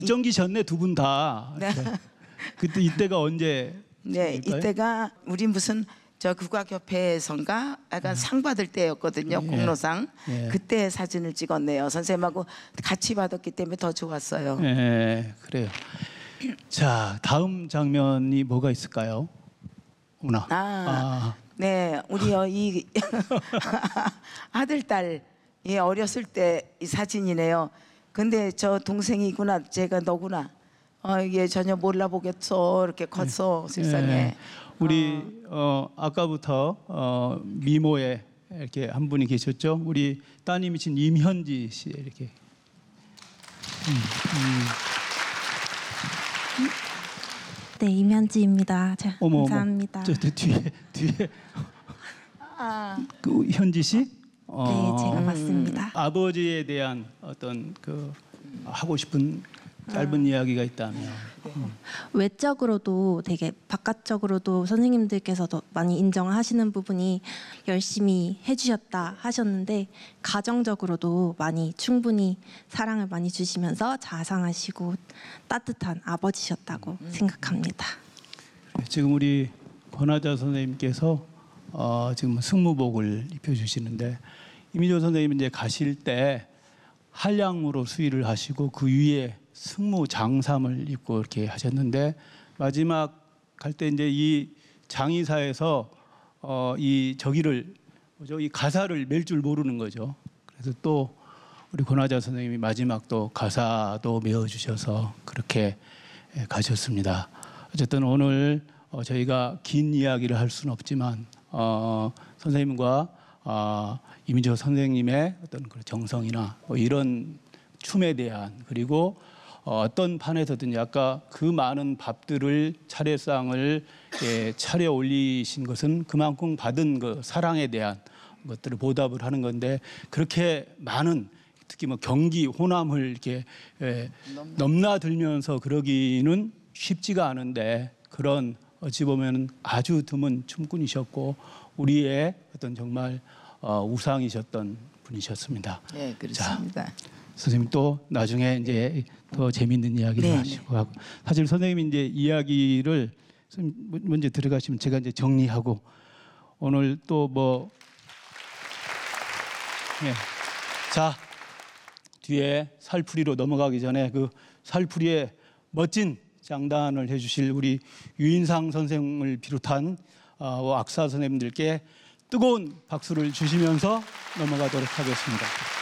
정기 전에 두 분 다. 네. 그때 이때가 언제? 네, 이때가 우리 무슨 저 국악협회에선가 약간 상 받을 때였거든요. 예. 공로상. 예. 그때 사진을 찍었네요. 선생님하고 같이 받았기 때문에 더 좋았어요. 네, 그래요. 자, 다음 장면이 뭐가 있을까요? 네, 우리 이 아들 딸이 어렸을 때 이 사진이네요. 근데 저 동생이구나, 제가 너구나. 이게 전혀 몰라보겠어. 이렇게 컸어, 세상에. 네. 우리 아까부터 미모에 이렇게 한 분이 계셨죠? 우리 따님이신 임현지 씨 이렇게. 네, 임현지입니다. 자, 어머, 감사합니다. 저 뒤에 그 현지 씨? 네, 제가 맞습니다. 아버지에 대한 어떤 그 하고 싶은 짧은 이야기가 있다면. 외적으로도 되게 바깥적으로도 선생님들께서도 많이 인정하시는 부분이 열심히 해주셨다 하셨는데 가정적으로도 많이 충분히 사랑을 많이 주시면서 자상하시고 따뜻한 아버지셨다고 생각합니다. 지금 우리 권하자 선생님께서 지금 승무복을 입혀주시는데 이미조 선생님은 이제 가실 때 한량으로 수의를 하시고 그 위에 승무 장삼을 입고 이렇게 하셨는데 마지막 갈 때 이제 이 장의사에서 이 저기를 뭐죠? 이 가사를 맬 줄 모르는 거죠. 그래서 또 우리 권하자 선생님이 마지막 또 가사도 메워주셔서 그렇게 가셨습니다. 어쨌든 오늘 저희가 긴 이야기를 할 수는 없지만 선생님과 이민조 선생님의 어떤 그런 정성이나 뭐 이런 춤에 대한 그리고 어떤 판에서든지 아까 그 많은 밥들을 차례상을 차려 올리신 것은 그만큼 받은 그 사랑에 대한 것들을 보답을 하는 건데 그렇게 많은 특히 뭐 경기 호남을 이렇게 넘나들면서 그러기는 쉽지가 않은데 그런 어찌 보면 아주 드문 춤꾼이셨고 우리의 어떤 정말 우상이셨던 분이셨습니다. 네, 그렇습니다. 자, 선생님 또 나중에 이제 더 재미있는 이야기를 네, 하시고 하고 사실 선생님이 이제 이야기를 먼저 들어가시면 제가 이제 정리하고 오늘 또 뭐 자 뒤에 살풀이로 넘어가기 전에 그 살풀이에 멋진 장단을 해주실 우리 유인상 선생을 비롯한 악사 선생님들께 뜨거운 박수를 주시면서 넘어가도록 하겠습니다.